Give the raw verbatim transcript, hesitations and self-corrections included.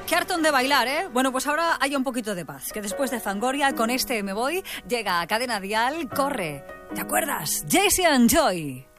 Qué hartón de bailar, ¿eh? Bueno, pues ahora hay un poquito de paz, que después de Fangoria, con este Me Voy, llega a Cadena Dial, Corre. ¿Te acuerdas? Jesse and Joy.